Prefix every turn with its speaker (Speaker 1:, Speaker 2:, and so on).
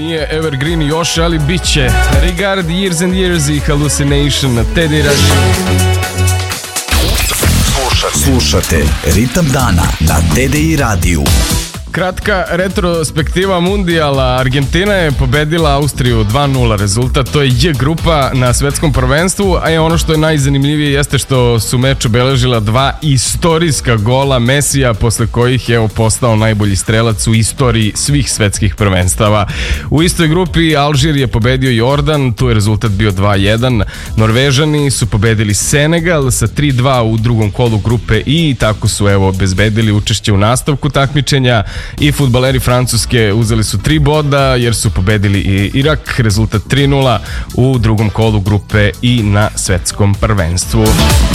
Speaker 1: Nije Evergreen još, ali bit će. Regard Years and Years i Hallucination na Teddy Rush.
Speaker 2: Slušate Ritam dana na TDI radiju.
Speaker 1: Kratka retrospektiva mundijala. Argentina je pobedila Austriju 2-0 rezultat. To je J grupa na svetskom prvenstvu, a ono što je najzanimljivije jeste što su meč obeležila dva istorijska gola Mesija, posle kojih je postao najbolji strelac u istoriji svih svetskih prvenstava. U istoj grupi Alžir je pobedio Jordan, tu je rezultat bio 2-1. Norvežani su pobedili Senegal sa 3-2 u drugom kolu grupe i tako su obezbedili učešće u nastavku takmičenja. I fudbaleri Francuske uzeli su 3 boda jer su pobedili i Irak, rezultat 3-0 u drugom kolu grupe i na svetskom prvenstvu.